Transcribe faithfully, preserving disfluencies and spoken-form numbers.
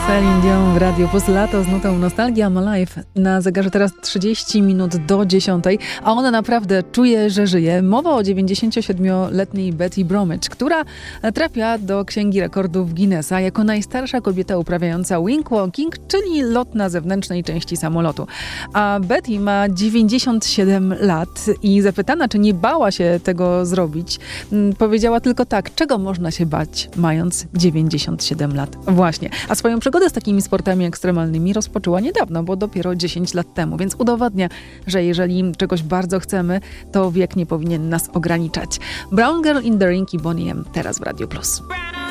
Celine Dion w Radiu Plus, lato z nutą Nostalgia I'm Alive. Na zegarze teraz trzydzieści minut do dziesiątej, a ona naprawdę czuje, że żyje. Mowa o dziewięćdziesięciosiedmioletniej Betty Bromwich, która trafia do Księgi Rekordów Guinnessa jako najstarsza kobieta uprawiająca wing walking, czyli lot na zewnętrznej części samolotu. A Betty ma dziewięćdziesiąt siedem lat i zapytana, czy nie bała się tego zrobić, powiedziała tylko tak: czego można się bać, mając dziewięćdziesiąt siedem lat? Właśnie. A swoją przygodę z takimi sportami ekstremalnymi rozpoczęła niedawno, bo dopiero dziesięć lat temu, więc udowadnia, że jeżeli czegoś bardzo chcemy, to wiek nie powinien nas ograniczać. Brown Girl in the Ring i Boney M teraz w Radiu Plus.